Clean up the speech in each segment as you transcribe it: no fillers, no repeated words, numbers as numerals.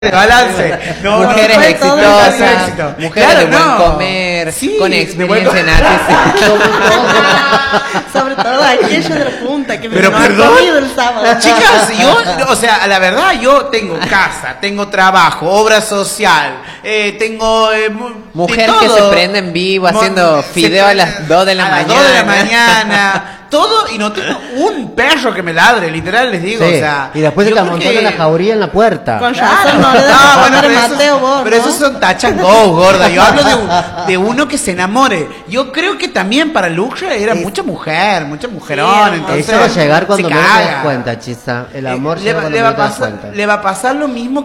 de balance. No, mujeres no, exitosas, mujeres claro, de buen no. comer, Sí, con experiencia en ATC. Sobre todo aquello de la punta que me Pero no ha perdón, comido el sábado. chicas, yo, o sea, la verdad, yo tengo casa, tengo trabajo, obra social, tengo Mujeres que se prenden vivo haciendo fideo a las 2 de la mañana. A las 2 de la mañana. Todo, y no tengo un perro que me ladre, literal, les digo, Sí, o sea. y después se te yo creo amontona que- la jauría en la puerta. Con Claro. razón no le das No, bueno, pero Mateo vos, pero ¿no? esos son touch and go, gorda. Yo hablo de uno que se enamore. Yo creo que también para Luxra era mucha mujerón, Sí, entonces Eso va a llegar cuando se menos te caga. das cuenta, Chisa. El amor Le llega va- cuando le va a menos te das pasar, cuenta. le va a pasar lo mismo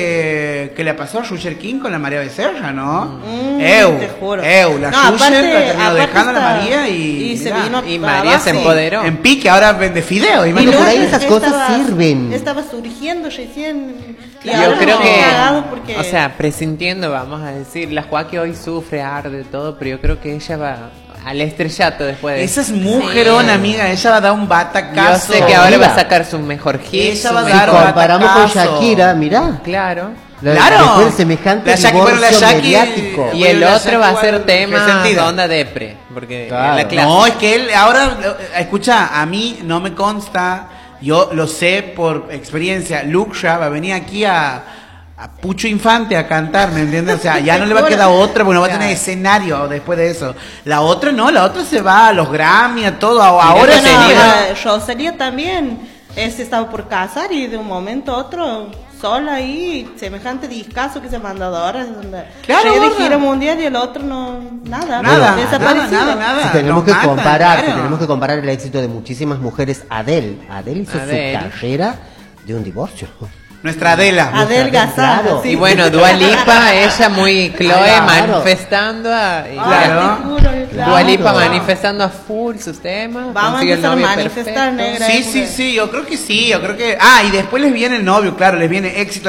que le pasó a Roger King con la María Becerra, ¿no? Te juro. La No, Roger aparte- la terminó aparte dejando a la está- María y se mirá, vino Y para María se abajo. empoderó. en pique, ahora vende fideo. Y imagínate. por ahí Luego esas cosas sirven. Estaba surgiendo recién. Y Yo ahora creo me que, he cagado porque... o sea, presintiendo, vamos a decir, la Joaquín hoy sufre, arde, todo, pero yo creo que ella va al estrellato después de Esa es mujerón, amiga. Ella va a dar un Yo batacazo. sé que ahora Mira. va a sacar su mejor hit. Ella su va a Si dar mejor- comparamos con batacazo. Shakira, mirá. Claro. Claro. Después de semejante La Shakira, bueno, la divorcio Shakira- mediático. Y el Bueno, otro va a igual, ser ¿qué tema sentido? onda depre, porque Claro. la clase. No, es que él ahora, escucha, a mí no me consta, yo lo sé por experiencia, Luxra va a venir aquí a Pucho Infante a cantar, ¿me entiendes? O sea, ya no le va a quedar otra, porque no va a tener escenario después de eso. La otra no, la otra se va a los Grammy, a todo, ahora Bueno, sería... Rosalía también. Se estaba por casar y de un momento a otro, sola ahí, semejante discazo que se ha mandado ahora. Claro, Llega de gorda. gira mundial y el otro no, nada. Nada, desaparecido. nada. Si tenemos Lo que matan, comparar, claro. si tenemos que comparar el éxito de muchísimas mujeres, Adele hizo Adele. su carrera de un divorcio. Nuestra Adela. Adelgazada. Claro. sí. Y bueno, Dua Lipa, ella muy Chloe Claro. manifestando Ay, Claro. te juro, claro. Dua Lipa manifestando a full sus temas. Vamos a consiguió el empezar a novio manifestar, perfecto. negra. Sí, yo creo que sí, yo creo que... Ah, y después les viene el novio, claro, les viene éxito,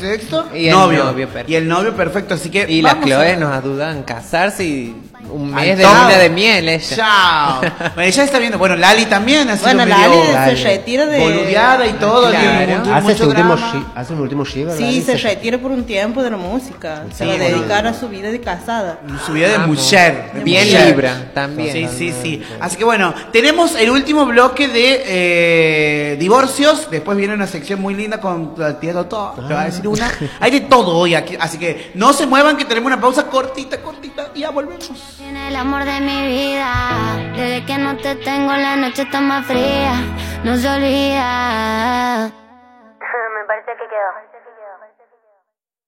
Y el novio perfecto. Y el novio perfecto, así que... Y la vamos Chloe a- nos duda en casarse y un Al mes de toque. luna de miel ella. Chao. Bueno, ella está viendo, bueno, Lali también ha sido Bueno, medio Lali se retira de... boludeada y todo, Claro. tiene mucho Hace su último drama. hace un último shiver. Sí, Lali, se retira por un tiempo de la música. Se va a bueno. dedicar a su vida de casada. Su vida de Vamos. mujer. de Bien mujer. Libra también. Sí. Así que bueno, tenemos el último bloque de divorcios. Después viene una sección muy linda con la tía Totó. Te va a decir una. Hay de todo hoy aquí. Así que no se muevan, que tenemos una pausa cortita. Y ya volvemos. Tiene el amor de mi vida. Desde que no te tengo la noche está más fría. No se olvida.